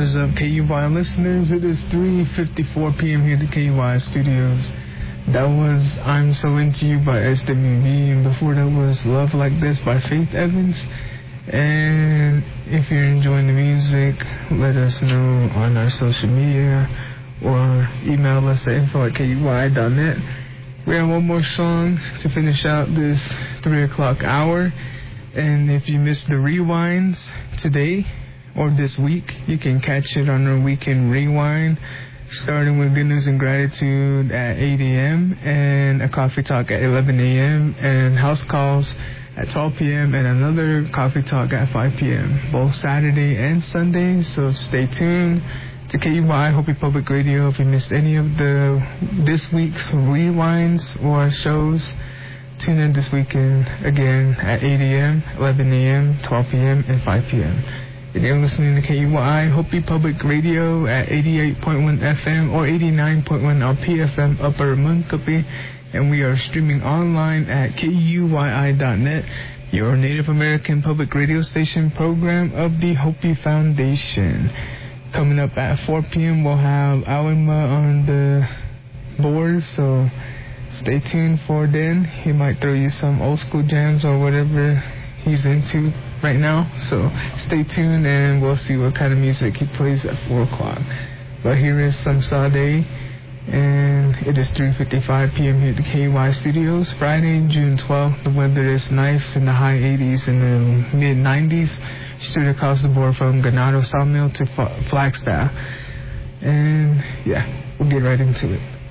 is up, KUY listeners? It is 3:54 p.m. here at the KUY studios. That was I'm So Into You by SWV, and before that was Love Like This by Faith Evans. And if you're enjoying the music, let us know on our social media or email us at info@kuy.net. We have one more song to finish out this 3 o'clock hour. And if you missed the rewinds today or this week, you can catch it on our weekend rewind, starting with Good News and Gratitude at 8 a.m. and a coffee talk at 11 a.m. and house calls at 12 p.m. and another coffee talk at 5 p.m. both Saturday and Sunday. So stay tuned to KUY Hopi Public Radio. If you missed any of this week's rewinds or shows, tune in this weekend again at 8 a.m., 11 a.m., 12 p.m., and 5 p.m. And you're listening to KUY Hopi Public Radio at 88.1 FM or 89.1 LPFM Upper Munkapi. And we are streaming online at KUYI.net, your Native American public radio station program of the Hopi Foundation. Coming up at 4 p.m., we'll have Alima on the board, so stay tuned for then. He might throw you some old school jams or whatever he's into right now. So stay tuned and we'll see what kind of music he plays at 4 o'clock. But here is some Sade, and it is 3:55 p.m. here at the KUY studios. Friday, June 12th. The weather is nice in the high 80s and the mid 90s. Straight across the board from Ganado Sawmill to Flagstaff. And yeah, we'll get right into it.